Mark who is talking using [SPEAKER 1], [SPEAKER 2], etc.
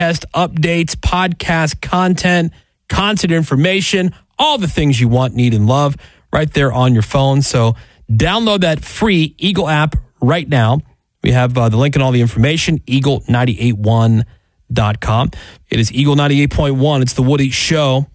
[SPEAKER 1] updates, podcast content, concert information, all the things you want, need, and love right there on your phone. So download that free Eagle app right now. We have the link and all the information, eagle981.com. It is Eagle 98.1. It's the Woody Show.